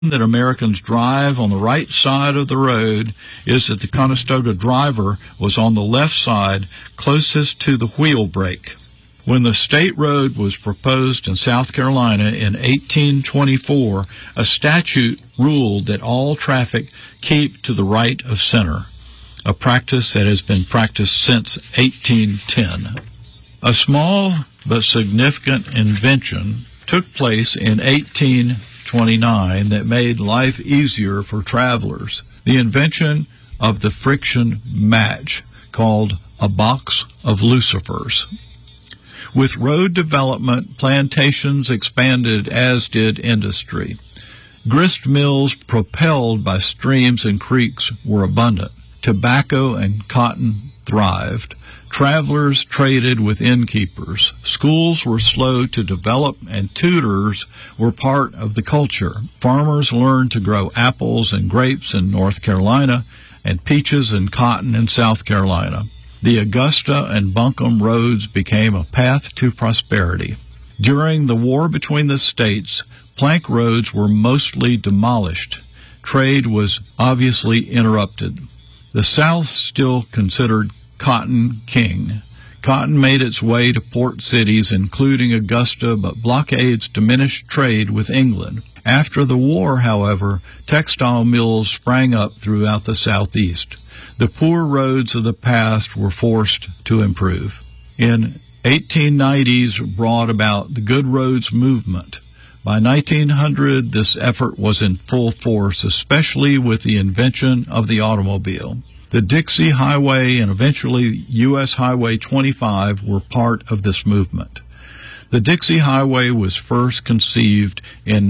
that Americans drive on the right side of the road is that the Conestoga driver was on the left side closest to the wheel brake. When the state road was proposed in South Carolina in 1824, a statute ruled that all traffic keep to the right of center, a practice that has been practiced since 1810. A small but significant invention took place in 1829 that made life easier for travelers. The invention of the friction match, called a box of lucifers. With road development, plantations expanded, as did industry. Grist mills propelled by streams and creeks were abundant. Tobacco and cotton thrived. Travelers traded with innkeepers. Schools were slow to develop, and tutors were part of the culture. Farmers learned to grow apples and grapes in North Carolina and peaches and cotton in South Carolina. The Augusta and Buncombe roads became a path to prosperity. During the war between the states, plank roads were mostly demolished. Trade was obviously interrupted. The South still considered cotton king. Cotton made its way to port cities, including Augusta, but blockades diminished trade with England. After the war, however, textile mills sprang up throughout the Southeast. The poor roads of the past were forced to improve. In 1890s brought about the Good Roads movement. By 1900, this effort was in full force, especially with the invention of the automobile. The Dixie Highway and eventually U.S. Highway 25 were part of this movement. The Dixie Highway was first conceived in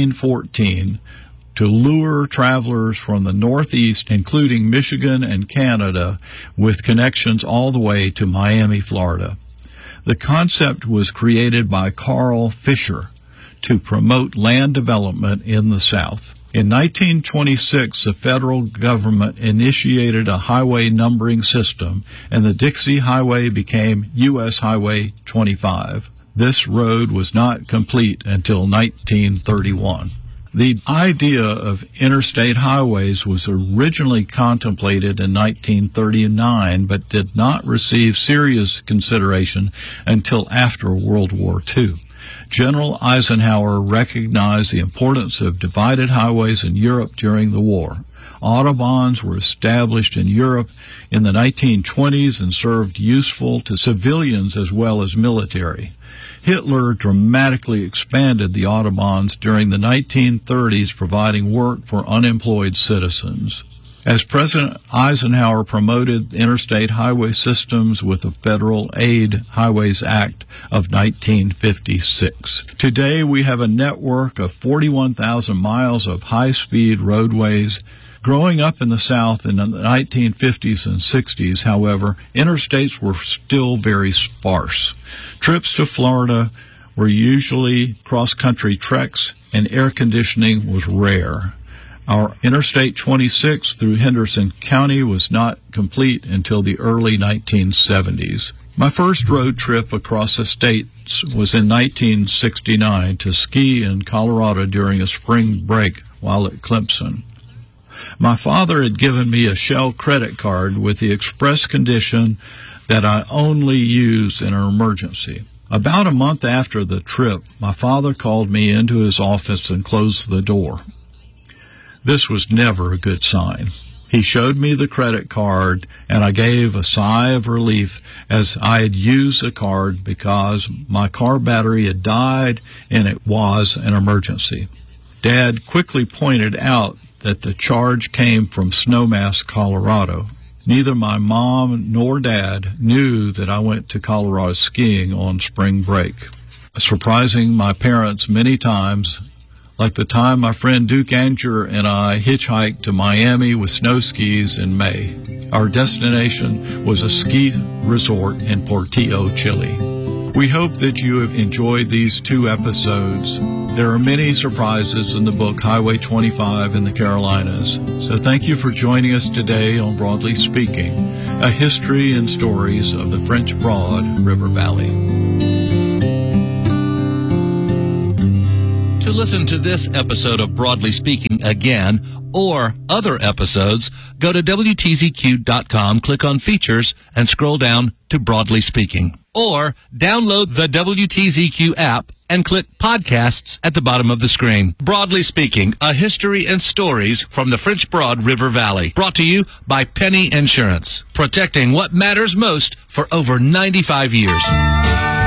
1914 to lure travelers from the Northeast, including Michigan and Canada, with connections all the way to Miami, Florida. The concept was created by Carl Fisher to promote land development in the South. In 1926, the federal government initiated a highway numbering system, and the Dixie Highway became U.S. Highway 25. This road was not complete until 1931. The idea of interstate highways was originally contemplated in 1939, but did not receive serious consideration until after World War II. General Eisenhower recognized the importance of divided highways in Europe during the war. Autobahns were established in Europe in the 1920s and served useful to civilians as well as military. Hitler dramatically expanded the Autobahns during the 1930s, providing work for unemployed citizens. As President Eisenhower promoted interstate highway systems with the Federal Aid Highways Act of 1956. Today we have a network of 41,000 miles of high-speed roadways. Growing up in the South in the 1950s and 60s, however, interstates were still very sparse. Trips to Florida were usually cross-country treks, and air conditioning was rare. Our Interstate 26 through Henderson County was not complete until the early 1970s. My first road trip across the states was in 1969 to ski in Colorado during a spring break while at Clemson. My father had given me a Shell credit card with the express condition that I only use in an emergency. About a month after the trip, my father called me into his office and closed the door. This was never a good sign. He showed me the credit card, and I gave a sigh of relief as I had used the card because my car battery had died and it was an emergency. Dad quickly pointed out that the charge came from Snowmass, Colorado. Neither my mom nor Dad knew that I went to Colorado skiing on spring break, surprising my parents many times, like the time my friend Duke Anger and I hitchhiked to Miami with snow skis in May. Our destination was a ski resort in Portillo, Chile. We hope that you have enjoyed these 2 episodes. There are many surprises in the book Highway 25 in the Carolinas. So thank you for joining us today on Broadly Speaking, a history and stories of the French Broad River Valley. To listen to this episode of Broadly Speaking again, or other episodes, go to WTZQ.com, click on Features, and scroll down to Broadly Speaking. Or download the WTZQ app and click Podcasts at the bottom of the screen. Broadly Speaking, a history and stories from the French Broad River Valley. Brought to you by Penny Insurance, protecting what matters most for over 95 years.